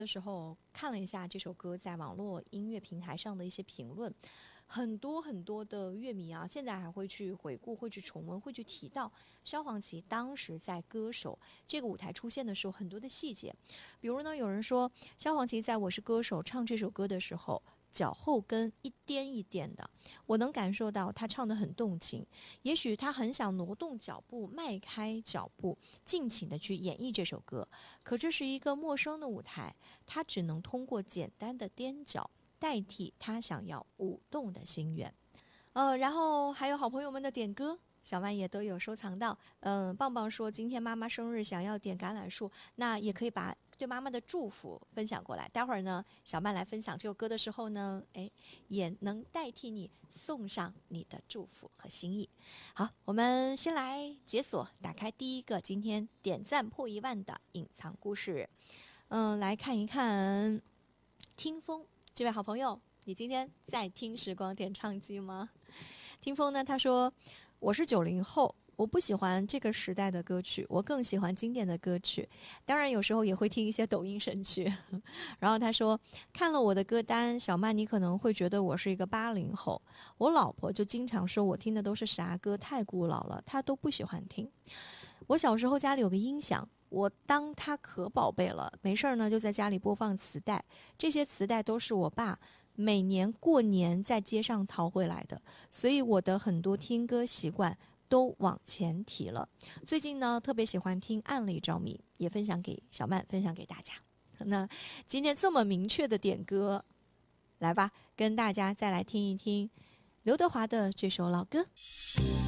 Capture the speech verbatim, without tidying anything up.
的时候看了一下这首歌在网络音乐平台上的一些评论，很多很多的乐迷啊，现在还会去回顾、会去重温、会去提到萧煌奇当时在歌手这个舞台出现的时候很多的细节。比如呢，有人说萧煌奇在我是歌手唱这首歌的时候，脚后跟一颠一颠的，我能感受到他唱得很动情，也许他很想挪动脚步，迈开脚步，尽情的去演绎这首歌，可这是一个陌生的舞台，他只能通过简单的踮脚代替他想要舞动的心愿。呃，然后还有好朋友们的点歌，小曼也都有收藏到。嗯、呃，棒棒说今天妈妈生日想要点橄榄树，那也可以把对妈妈的祝福分享过来。待会儿呢，小曼来分享这首歌的时候呢，哎，也能代替你送上你的祝福和心意。好，我们先来解锁，打开第一个今天点赞破一万的隐藏故事。嗯、呃，来看一看听风这位好朋友，你今天在听时光点唱机吗？听风呢，他说我是九零后，我不喜欢这个时代的歌曲，我更喜欢经典的歌曲，当然有时候也会听一些抖音神曲。然后他说看了我的歌单，小曼你可能会觉得我是一个八零后，我老婆就经常说我听的都是啥歌，太古老了，她都不喜欢听。我小时候家里有个音响，我当它可宝贝了，没事儿呢就在家里播放磁带，这些磁带都是我爸每年过年在街上淘回来的，所以我的很多听歌习惯都往前提了。最近呢特别喜欢听《暗泪着迷》，也分享给小曼，分享给大家。那今天这么明确的点歌，来吧，跟大家再来听一听刘德华的这首老歌。